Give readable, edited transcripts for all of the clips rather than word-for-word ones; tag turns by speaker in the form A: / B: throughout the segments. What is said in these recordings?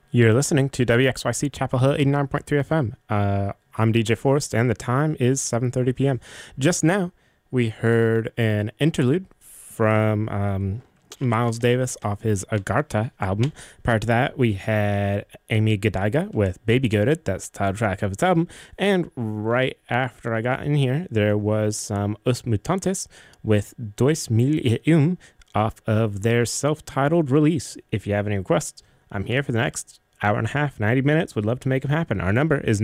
A: You're listening to WXYC Chapel Hill 89.3 FM. I'm DJ Forrest, and the time is 7:30 p.m. Just now, we heard an interlude from Miles Davis off his Agartha album. Prior to that, we had Amy Godiva with Baby Goated. That's the title track of its album. And right after I got in here, there was some Os Mutantes with Dois Mil e off of their self-titled release. If you have any requests, I'm here for the next hour and a half, 90 minutes. Would love to make them happen. Our number is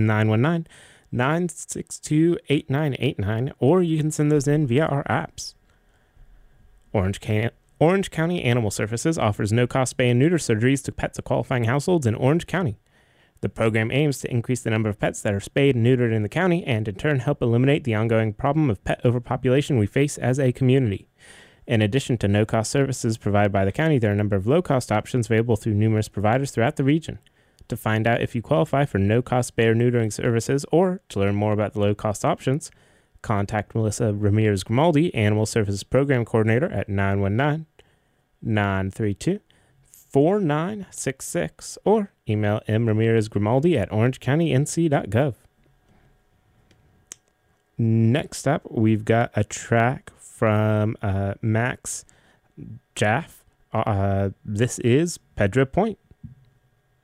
A: 919-962-8989, or you can send those in via our apps. Orange County Animal Services offers no-cost spay and neuter surgeries to pets of qualifying households in Orange County. The program aims to increase the number of pets that are spayed and neutered in the county and in turn help eliminate the ongoing problem of pet overpopulation we face as a community. In addition to no-cost services provided by the county, there are a number of low-cost options available through numerous providers throughout the region. To find out if you qualify for no-cost spay or neutering services or to learn more about the low-cost options, contact Melissa Ramirez Grimaldi, Animal Services Program Coordinator at 919-932-4966 or email mramirezgrimaldi at orangecounty.nc.gov. Next up, we've got a track from Max Jaff. This is Pedro Point.